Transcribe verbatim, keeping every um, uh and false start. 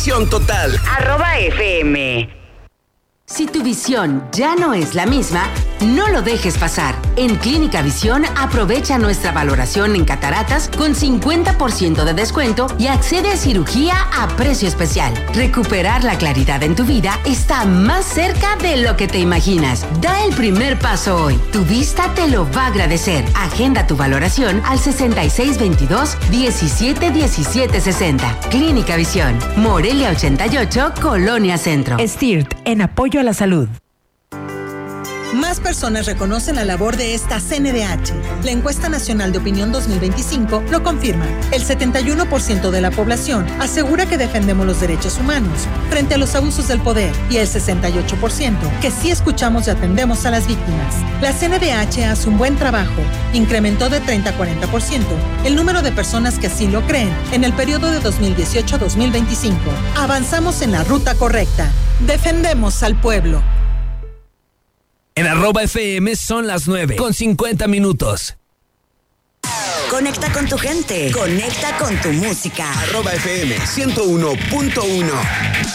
Total. Arroba F M. Si tu visión ya no es la misma, no lo dejes pasar. En Clínica Visión aprovecha nuestra valoración en cataratas con cincuenta por ciento de descuento y accede a cirugía a precio especial. Recuperar la claridad en tu vida está más cerca de lo que te imaginas. Da el primer paso hoy. Tu vista te lo va a agradecer. Agenda tu valoración al sesenta y seis veintidós diecisiete diecisiete sesenta. Clínica Visión, Morelia ochenta y ocho, Colonia Centro. S T I R T, en apoyo a la salud. Más personas reconocen la labor de esta C N D H. La Encuesta Nacional de Opinión dos mil veinticinco lo confirma. El setenta y uno por ciento de la población asegura que defendemos los derechos humanos frente a los abusos del poder y el sesenta y ocho por ciento que sí escuchamos y atendemos a las víctimas. La C N D H hace un buen trabajo. Incrementó de treinta a cuarenta por ciento el número de personas que así lo creen en el periodo de dos mil dieciocho a dos mil veinticinco. Avanzamos en la ruta correcta. Defendemos al pueblo. En arroba F M son las nueve con cincuenta minutos. Conecta con tu gente. Conecta con tu música. Arroba F M ciento uno punto uno.